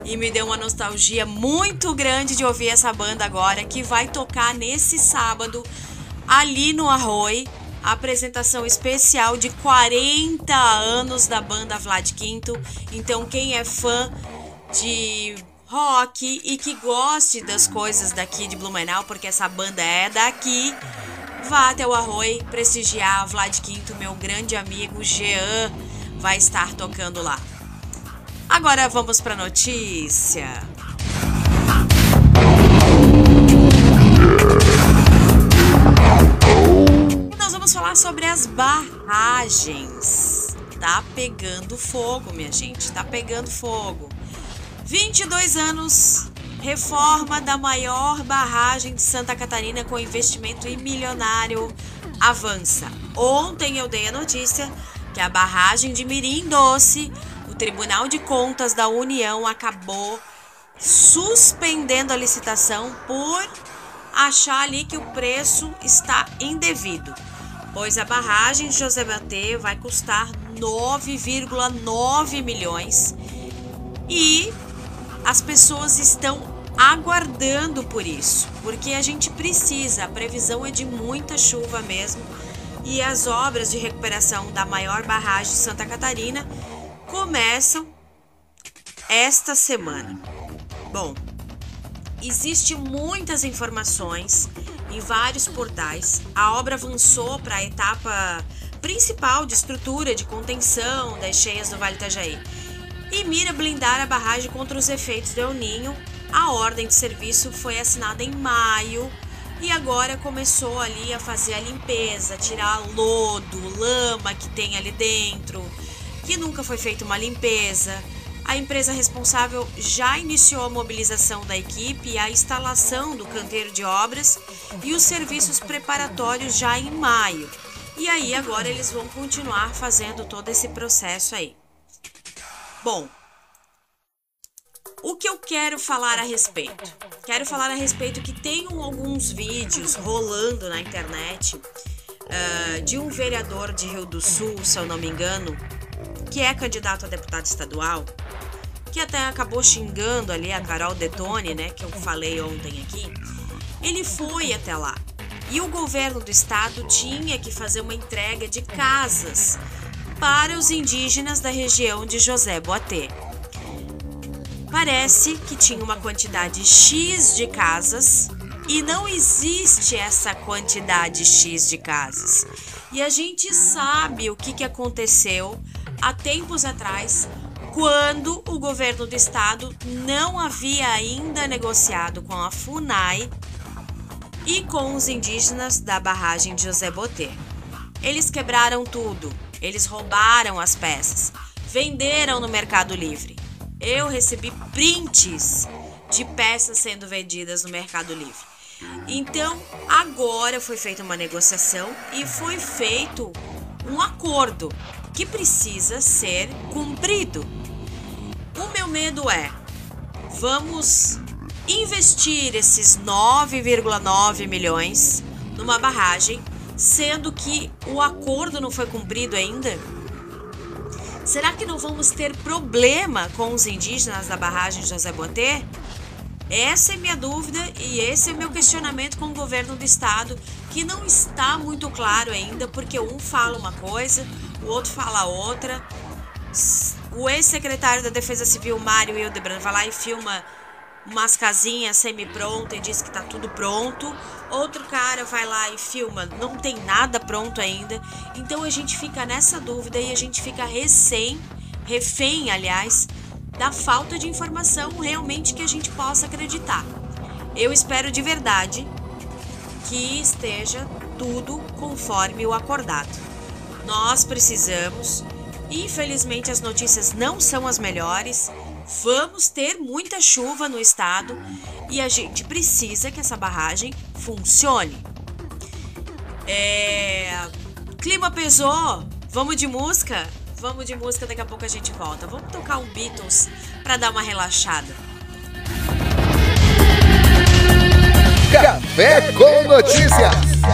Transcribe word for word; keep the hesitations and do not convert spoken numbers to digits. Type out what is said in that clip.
E me deu uma nostalgia muito grande de ouvir essa banda agora, que vai tocar nesse sábado ali no Arroio, a apresentação especial de quarenta anos da banda Vlad Quinto. Então quem é fã de rock e que goste das coisas daqui de Blumenau, porque essa banda é daqui, vá até o Arroio prestigiar Vlad Quinto, meu grande amigo Jean vai estar tocando lá. Agora vamos para a notícia. Nós vamos falar sobre as barragens. Tá pegando fogo, minha gente, tá pegando fogo. vinte e dois anos, reforma da maior barragem de Santa Catarina com investimento milionário avança. Ontem eu dei a notícia que a barragem de Mirim Doce, o Tribunal de Contas da União acabou suspendendo a licitação por achar ali que o preço está indevido, pois a barragem de José Botê vai custar nove vírgula nove milhões e as pessoas estão aguardando por isso, porque a gente precisa, a previsão é de muita chuva mesmo, e as obras de recuperação da maior barragem de Santa Catarina começam esta semana. Bom, existe muitas informações em vários portais. A obra avançou para a etapa principal de estrutura de contenção das cheias do Vale Itajaí e mira blindar a barragem contra os efeitos do El Niño. A ordem de serviço foi assinada em maio e agora começou ali a fazer a limpeza, tirar lodo, lama que tem ali dentro, que nunca foi feita uma limpeza. A empresa responsável já iniciou a mobilização da equipe e a instalação do canteiro de obras e os serviços preparatórios já em maio. E aí agora eles vão continuar fazendo todo esse processo aí. Bom, o que eu quero falar a respeito? Quero falar a respeito que tem alguns vídeos rolando na internet uh, de um vereador de Rio do Sul, se eu não me engano, que é candidato a deputado estadual, que até acabou xingando ali a Carol Detone, né, que eu falei ontem aqui. Ele foi até lá e o governo do estado tinha que fazer uma entrega de casas para os indígenas da região de José Botê. Parece que tinha uma quantidade X de casas e não existe essa quantidade X de casas. E a gente sabe o que, que aconteceu há tempos atrás, quando o governo do estado não havia ainda negociado com a FUNAI e com os indígenas da barragem de José Botê. Eles quebraram tudo, eles roubaram as peças, venderam no Mercado Livre. Eu recebi prints de peças sendo vendidas no Mercado Livre. Então, agora foi feita uma negociação e foi feito um acordo que precisa ser cumprido. O meu medo é, vamos investir esses nove vírgula nove milhões numa barragem, sendo que o acordo não foi cumprido ainda? Será que não vamos ter problema com os indígenas da barragem de José Botê? Essa é minha dúvida e esse é o meu questionamento com o governo do estado, que não está muito claro ainda, porque um fala uma coisa, o outro fala outra. O ex-secretário da Defesa Civil, Mário Hildebrand, vai lá e filma umas casinhas semi-prontas e diz que tá tudo pronto. Outro cara vai lá e filma, não tem nada pronto ainda. Então a gente fica nessa dúvida e a gente fica recém, refém, aliás, da falta de informação realmente que a gente possa acreditar. Eu espero de verdade que esteja tudo conforme o acordado. Nós precisamos, infelizmente as notícias não são as melhores, vamos ter muita chuva no estado e a gente precisa que essa barragem funcione. É... Clima pesou, vamos de música? Vamos de música, daqui a pouco a gente volta. Vamos tocar um Beatles para dar uma relaxada. Café com Notícias.